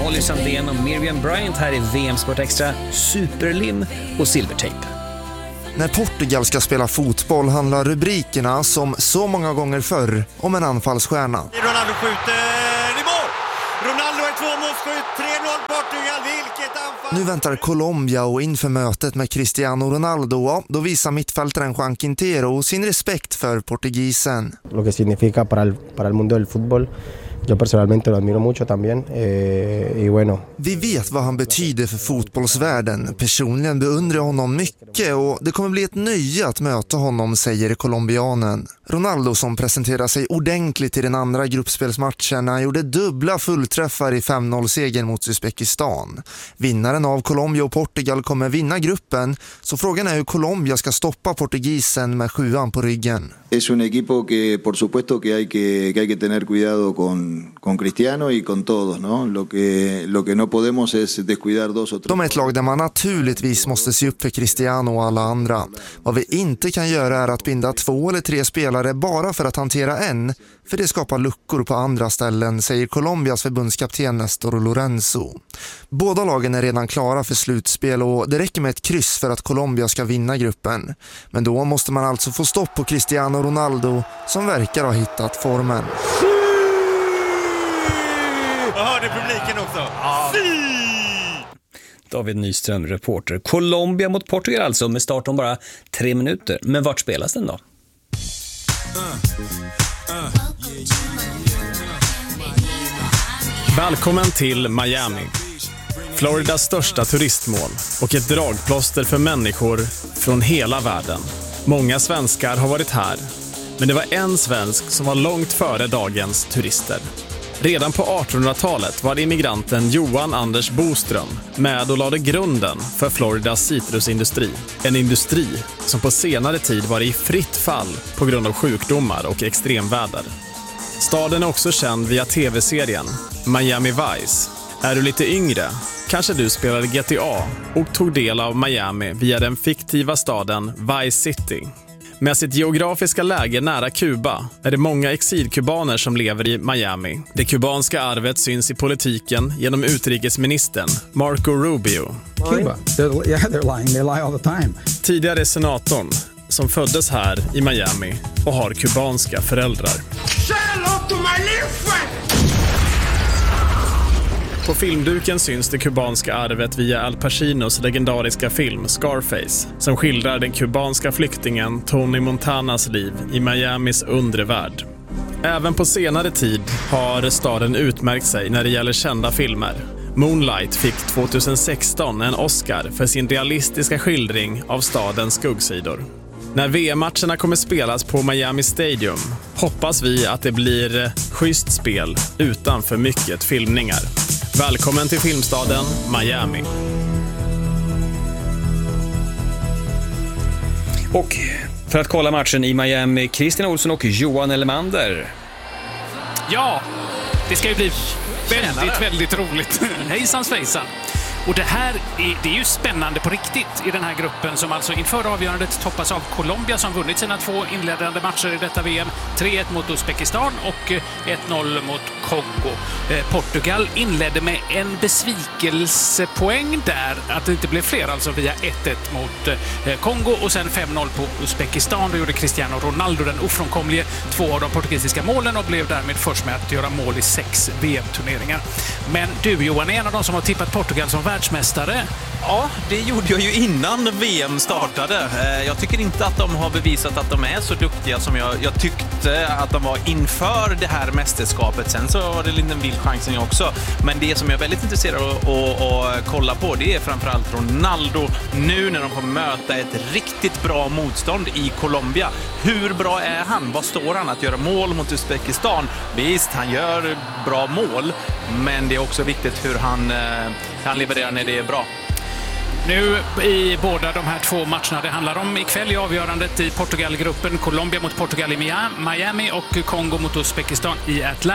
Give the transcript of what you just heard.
Molly Sandén och Miriam Bryant här i VM Sport Extra, superlim och silvertejp. När Portugal ska spela fotboll handlar rubrikerna som så många gånger förr om en anfallsstjärna. Ronaldo skjuter i mål! Ronaldo är 2-målsskytt, 3-0 Portugal, vilket anfall! Nu väntar Colombia och inför mötet med Cristiano Ronaldo, då visar mittfältaren Juan Quintero sin respekt för portugisen. Lo que significa para el mundo del fútbol. Jag personalmente lo admiro mucho también y bueno. Vi vet vad han betyder för fotbollsvärlden. Personligen beundrar jag honom mycket och det kommer bli ett nöje att möta honom, säger kolombianen. Ronaldo, som presenterar sig ordentligt i den andra gruppspelsmatchen, gjorde dubbla fullträffar i 5-0-segern mot Uzbekistan. Vinnaren av Colombia och Portugal kommer vinna gruppen, så frågan är hur Colombia ska stoppa portugisen med 7an på ryggen. Es un equipo que por supuesto que hay que tener cuidado con Cristiano y con todos, ¿no? Lo que no podemos es descuidar dos o tres. De är ett lag där man naturligtvis måste se upp för Cristiano och alla andra. Vad vi inte kan göra är att binda 2 eller 3 spelare bara för att hantera en, för det skapar luckor på andra ställen, säger Colombias förbundskapten Néstor Lorenzo. Båda lagen är redan klara för slutspel och det räcker med ett kryss för att Colombia ska vinna gruppen. Men då måste man alltså få stopp på Cristiano Ronaldo, som verkar ha hittat formen. Jag hörde publiken också. David Nyström, reporter. Colombia mot Portugal alltså, med start om bara 3 minuter. Men vart spelas den då? Välkommen till Miami, Floridas största turistmål och ett dragplåster för människor från hela världen. Många svenskar har varit här, men det var en svensk som var långt före dagens turister. Redan på 1800-talet var immigranten Johan Anders Boström med och lade grunden för Floridas citrusindustri. En industri som på senare tid var i fritt fall på grund av sjukdomar och extremväder. Staden är också känd via tv-serien Miami Vice. Är du lite yngre, kanske du spelade GTA och tog del av Miami via den fiktiva staden Vice City. Med sitt geografiska läge nära Kuba är det många exilkubaner som lever i Miami. Det kubanska arvet syns i politiken genom utrikesministern Marco Rubio. Cuba. They're lying. They lie all the time. Tidigare senatorn som föddes här i Miami och har kubanska föräldrar. På filmduken syns det kubanska arvet via Al Pacinos legendariska film Scarface, som skildrar den kubanska flyktingen Tony Montanas liv i Miamis undre värld. Även på senare tid har staden utmärkt sig när det gäller kända filmer. Moonlight fick 2016 en Oscar för sin realistiska skildring av stadens skuggsidor. När VM-matcherna kommer spelas på Miami Stadium hoppas vi att det blir schysst spel utan för mycket filmningar. Välkommen till filmstaden Miami. Och för att kolla matchen i Miami, Christian Olsson och Johan Elmander. Ja, det ska ju bli väldigt roligt. Hejsan svejsan. Och det är ju spännande på riktigt i den här gruppen som alltså inför avgörandet toppas av Colombia som vunnit sina 2 inledande matcher i detta VM. 3-1 mot Uzbekistan och 1-0 mot Kongo. Portugal inledde med en besvikelsepoäng där, att det inte blev fler, alltså via 1-1 mot Kongo och sen 5-0 på Uzbekistan. Då gjorde Cristiano Ronaldo den ofrånkomlige 2 av de portugisiska målen och blev därmed först med att göra mål i 6 VM-turneringar. Men du Johan är en av de som har tippat Portugal som världsmästare. Ja, det gjorde jag ju innan VM startade. Jag tycker inte att de har bevisat att de är så duktiga som jag tyckte att de var inför det här mästerskapet. Sen så var det en liten vild chansning också. Men det som jag är väldigt intresserad av att kolla på, det är framförallt Ronaldo nu när de kommer möta ett riktigt bra motstånd i Colombia. Hur bra är han? Vad står han att göra mål mot Uzbekistan? Visst, han gör bra mål, men det är också viktigt hur han levererar när det är bra. Nu i båda de här 2 matcherna det handlar om ikväll i avgörandet i Portugalgruppen. Colombia mot Portugal i Miami och Kongo mot Uzbekistan i Atlanta.